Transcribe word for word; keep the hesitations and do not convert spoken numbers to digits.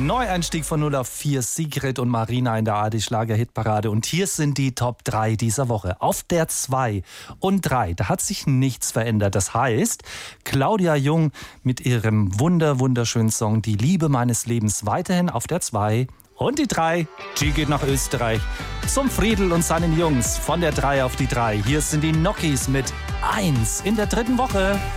Neueinstieg von null auf vier, Sigrid und Marina in der A R D-Schlager-Hitparade. Und hier sind die Top drei dieser Woche. Auf der zwei und drei, da hat sich nichts verändert. Das heißt, Claudia Jung mit ihrem wunder wunderschönen Song Die Liebe meines Lebens weiterhin auf der zwei. Und die drei, die geht nach Österreich. Zum Friedl und seinen Jungs von der drei auf die drei. Hier sind die Nokis mit eins in der dritten Woche.